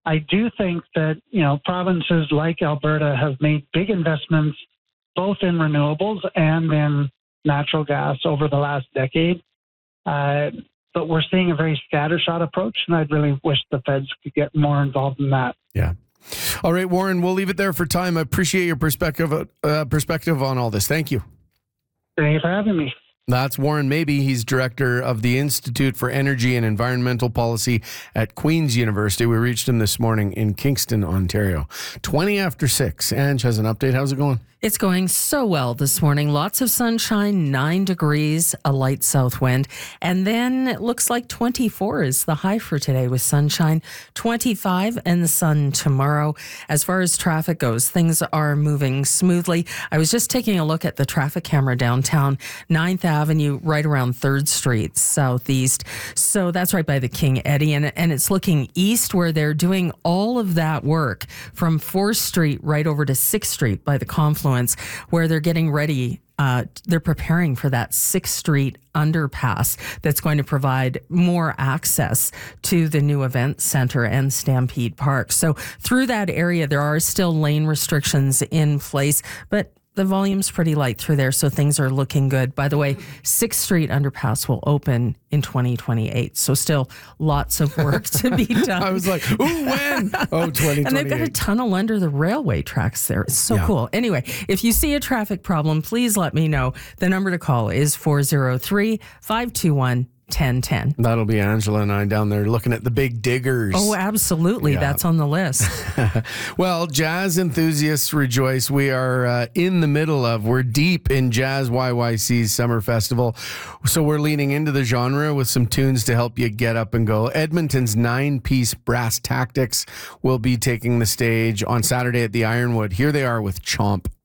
I do think that, provinces like Alberta have made big investments both in renewables and in natural gas over the last decade. But we're seeing a very scattershot approach, and I'd really wish the feds could get more involved in that. Yeah. All right, Warren, we'll leave it there for time. I appreciate your perspective on all this. Thank you. Thank you for having me. That's Warren Mabey. He's director of the Institute for Energy and Environmental Policy at Queen's University. We reached him this morning in Kingston, Ontario. 20 after 6. Ange has an update. How's it going? It's going so well this morning. Lots of sunshine, 9 degrees, a light south wind. And then it looks like 24 is the high for today with sunshine, 25 and the sun tomorrow. As far as traffic goes, things are moving smoothly. I was just taking a look at the traffic camera downtown, 9th Avenue, right around 3rd Street, southeast. So that's right by the King Eddy. And it's looking east where they're doing all of that work from 4th Street right over to 6th Street by the confluence, where they're getting ready. They're preparing for that 6th Street underpass that's going to provide more access to the new event center and Stampede Park. So through that area, there are still lane restrictions in place, but the volume's pretty light through there, so things are looking good. By the way, 6th Street underpass will open in 2028, so still lots of work to be done. I was like, ooh, when? Oh, 2028. And they've got a tunnel under the railway tracks there. It's so cool. Anyway, if you see a traffic problem, please let me know. The number to call is 403-521-1010. That'll be Angela and I down there looking at the big diggers. Oh, absolutely. Yeah. That's on the list. Well, jazz enthusiasts rejoice. We are we're deep in Jazz YYC's Summer Festival. So we're leaning into the genre with some tunes to help you get up and go. Edmonton's 9-piece Brass Tactics will be taking the stage on Saturday at the Ironwood. Here they are with Chomp.